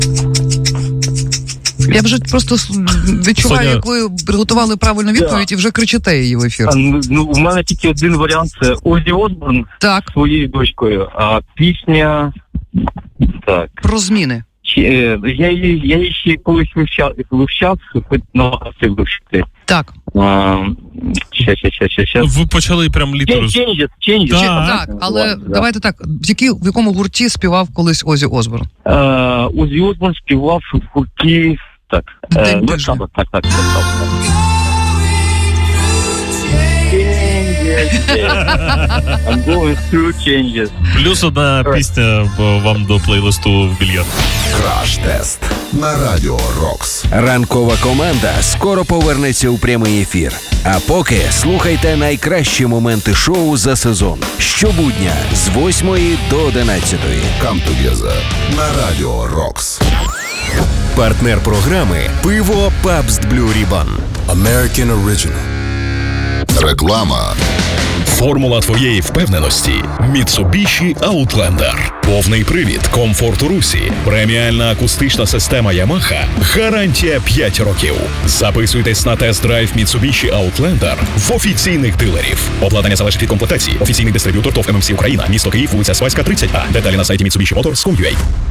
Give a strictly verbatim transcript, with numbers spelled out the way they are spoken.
Я вже просто відчуваю, Соня... як ви приготували правильну відповідь yeah. і вже кричите її в ефір. А, ну, у мене тільки один варіант – це Оззі Осборн так. з своєю дочкою, а пісня... Так. Про зміни. Чи, я, її, я її ще колись вивчав, вивчав хоч намагався вивчити. Так. А, ща, ща, ща, ща, ща. Ви почали прям літеру. Changes, changes. Так, так, але Ладно, давайте так, в, які, в якому гурті співав колись Оззі Осборн? Оззі Осборн співав в гурті... Так, День Black Sabbath, так, так, так, так. I'm going through changes. Плюс одна пісня вам до плейлисту в більярд. Краш-тест на Радіо Рокс. Ранкова команда скоро повернеться у прямий ефір. А поки слухайте найкращі моменти шоу за сезон. Щобудня з восьмої до одинадцятої. Come together на Радіо Рокс. Партнер програми «Пиво Pabst Blue Ribbon». American Original. Реклама. Формула твоєї впевненості – Mitsubishi Outlander. Повний привід, комфорт у русі, преміальна акустична система Yamaha, гарантія п'ять років. Записуйтесь на тест-драйв Mitsubishi Outlander в офіційних дилерів. Обладнання залежить від комплектації. Офіційний дистриб'ютор ТОВ ем ем сі Україна. Місто Київ, вулиця Свайська, тридцять А. Деталі на сайті Mitsubishi Motors точка com точка ua.